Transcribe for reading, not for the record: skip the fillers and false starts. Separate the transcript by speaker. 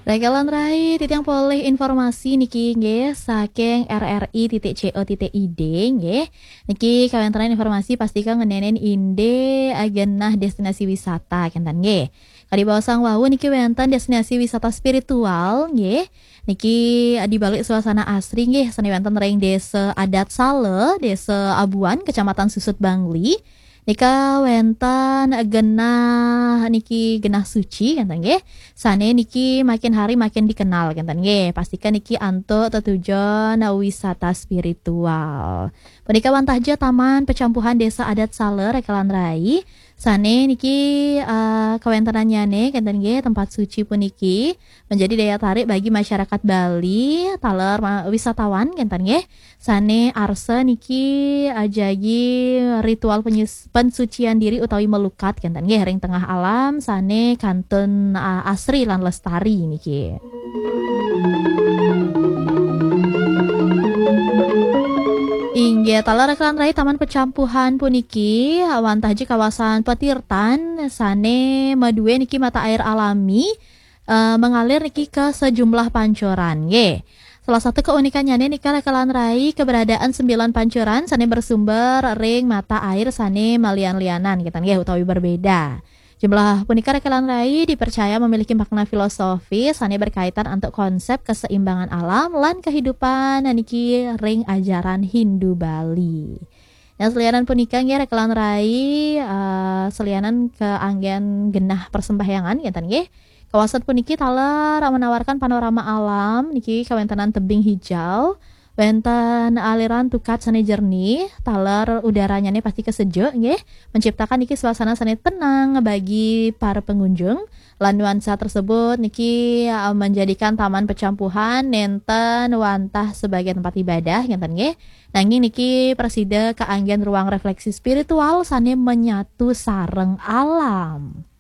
Speaker 1: Rekalan rai titiang poleh informasi niki nggih saking rri.co.id nggih. Niki kawentenan informasi pastikan ngenenen inde agenah destinasi wisata kentan nggih. Kadi bawasang wau niki wenten destinasi wisata spiritual nggih. Niki di balik suasana asri nggih seni wenten ring Desa Adat Sale, Desa Abuan, Kecamatan Susut Bangli. Nika wenten genah niki genah suci kenten nggih. Sane niki makin hari makin dikenal kenten nggih. Pastikan niki antuk tetujon wisata spiritual. Punika wantahja Taman Pecampuhan Desa Adat Sale Rekalan Rai. Sane niki kawentenannyane kenten nggih tempat suci puniki menjadi daya tarik bagi masyarakat Bali, taler wisatawan kenten nggih. Sane arse niki ajagi ritual pensucian diri utawi melukat kenten nggih ring tengah alam sane kantun asri lan lestari niki. Inggih taler Rekalan Rai Taman Pecampuhan puniki wantahji kawasan Petirtan sane madue niki mata air alami mengalir niki ke sejumlah pancoran nggih. Salah satu keunikannya nih Rekalan Rai keberadaan 9 pancuran sane bersumber ring mata air sane malian-lianan kita nggih utawi berbeda. Jumlah punika Rekalan Rai dipercaya memiliki makna filosofis sane berkaitan untuk konsep keseimbangan alam lan kehidupan niki ring ajaran Hindu Bali. Nah, selianan punika nggih Rekalan Rai selianan ke anggen genah persembahyangan ngeten nggih. Kawasan puniki taler menawarkan panorama alam niki kawentenan tebing hijau, wenten aliran tukat sane jernih, taler udaranya nih pasti kesejuk nggih, menciptakan niki suasana sane tenang bagi para pengunjung. Lan nuansa tersebut niki menjadikan Taman Pecampuhan nenten wantah sebagai tempat ibadah ngenten nggih. Nanging niki presida keanggen ruang refleksi spiritual sane menyatu sareng alam.